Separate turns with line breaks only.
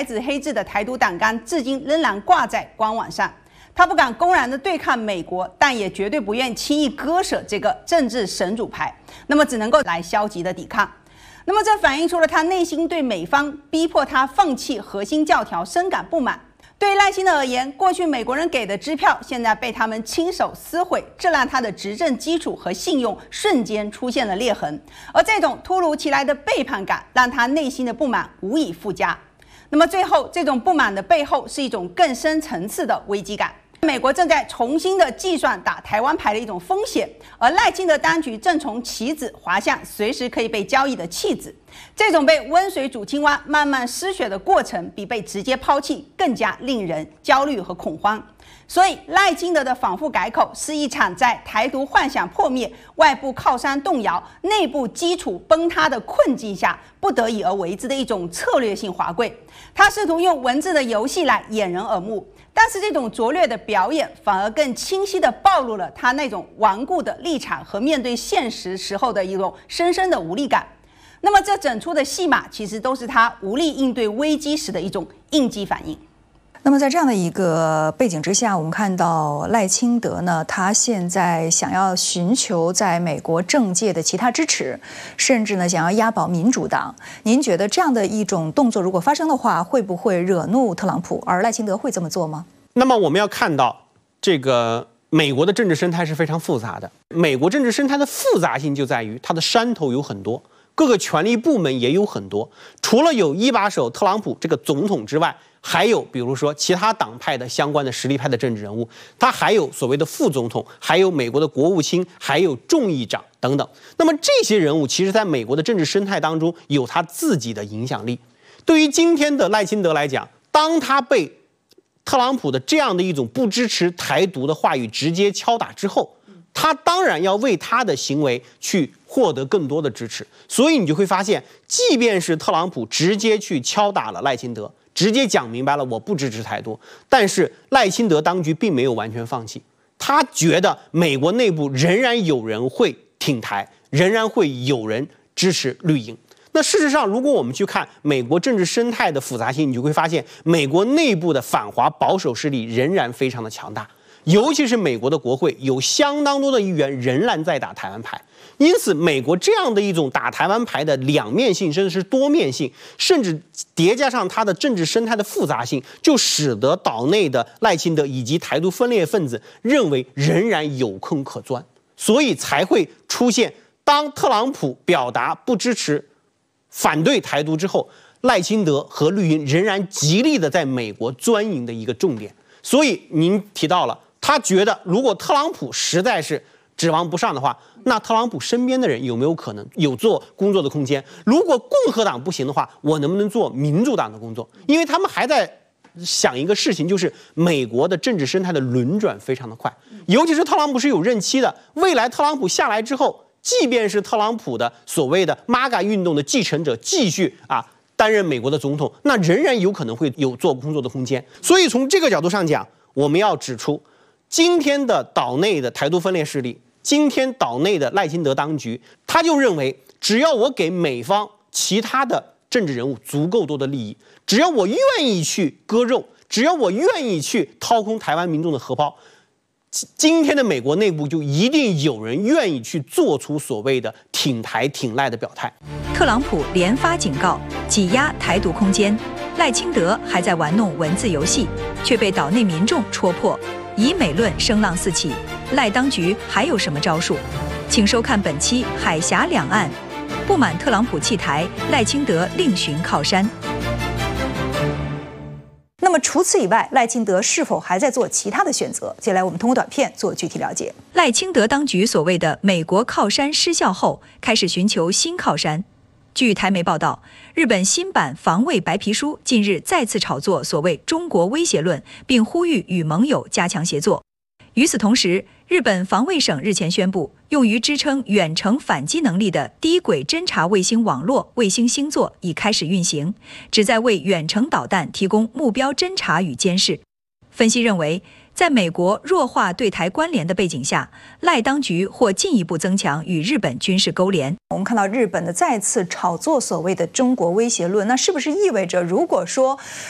白纸黑字的台独党纲至今仍然挂在官网上。他不敢公然的对抗美国，但也绝对不愿轻易割舍这个政治神主牌，那么只能够来消极的抵抗。那么这反映出了他内心对美方逼迫他放弃核心教条深感不满。对于赖清德而言，过去美国人给的支票现在被他们亲手撕毁，这让他的执政基础和信用瞬间出现了裂痕。而这种突如其来的背叛感，让他内心的不满无以复加。那么最后，这种不满的背后是一种更深层次的危机感。美国正在重新的计算打台湾牌的一种风险，而赖清德当局正从棋子滑向随时可以被交易的弃子。这种被温水煮青蛙、慢慢失血的过程，比被直接抛弃更加令人焦虑和恐慌。所以，赖清德的反复改口是一场在台独幻想破灭、外部靠山动摇、内部基础崩塌的困境下不得已而为之的一种策略性滑跪。他试图用文字的游戏来掩人耳目，但是这种拙劣的表演反而更清晰地暴露了他那种顽固的立场和面对现实时候的一种深深的无力感。那么，这整出的戏码其实都是他无力应对危机时的一种应激反应。
那么在这样的一个背景之下，我们看到赖清德呢，他现在想要寻求在美国政界的其他支持，甚至呢想要押宝民主党。您觉得这样的一种动作如果发生的话，会不会惹怒特朗普？而赖清德会这么做吗？
那么我们要看到，这个美国的政治生态是非常复杂的。美国政治生态的复杂性就在于它的山头有很多，各个权力部门也有很多。除了有一把手特朗普这个总统之外，还有比如说其他党派的相关的实力派的政治人物，他还有所谓的副总统，还有美国的国务卿，还有众议长等等。那么这些人物其实在美国的政治生态当中有他自己的影响力。对于今天的赖清德来讲，当他被特朗普的这样的一种不支持台独的话语直接敲打之后，他当然要为他的行为去获得更多的支持。所以你就会发现，即便是特朗普直接去敲打了赖清德，直接讲明白了我不支持台独，但是赖清德当局并没有完全放弃，他觉得美国内部仍然有人会挺台，仍然会有人支持绿营。那事实上，如果我们去看美国政治生态的复杂性，你就会发现美国内部的反华保守势力仍然非常的强大，尤其是美国的国会有相当多的议员仍然在打台湾牌。因此，美国这样的一种打台湾牌的两面性，甚至是多面性，甚至叠加上它的政治生态的复杂性，就使得岛内的赖清德以及台独分裂分子认为仍然有空可钻，所以才会出现当特朗普表达不支持、反对台独之后，赖清德和绿营仍然极力的在美国钻营的一个重点。所以您提到了，他觉得如果特朗普实在是指望不上的话，那特朗普身边的人有没有可能有做工作的空间？如果共和党不行的话，我能不能做民主党的工作？因为他们还在想一个事情，就是美国的政治生态的轮转非常的快，尤其是特朗普是有任期的，未来特朗普下来之后，即便是特朗普的所谓的 MAGA 运动的继承者继续担任美国的总统，那仍然有可能会有做工作的空间。所以从这个角度上讲，我们要指出，今天的岛内的台独分裂势力，今天岛内的赖清德当局，他就认为，只要我给美方其他的政治人物足够多的利益，只要我愿意去割肉，只要我愿意去掏空台湾民众的荷包，今天的美国内部就一定有人愿意去做出所谓的挺台挺赖的表态。
特朗普连发警告，挤压台独空间，赖清德还在玩弄文字游戏，却被岛内民众戳破。以美论声浪四起，赖当局还有什么招数？请收看本期《海峡两岸》。不满特朗普弃台，赖清德另寻靠山。那么除此以外，赖清德是否还在做其他的选择？接下来我们通过短片做具体了解。赖清德当局所谓的美国靠山失效后，开始寻求新靠山。据台媒报道，日本新版防卫白皮书近日再次炒作所谓中国威胁论，并呼吁与盟友加强协作。与此同时，日本防卫省日前宣布，用于支撑远程反击能力的低轨侦察卫星网络卫星星座已开始运行，旨在为远程导弹提供目标侦察与监视。分析认为，在美国弱化对台关联的背景下，赖当局或进一步增强与日本军事勾连。我们看到日本的再次炒作所谓的中国威胁论，那是不是意味着，如果说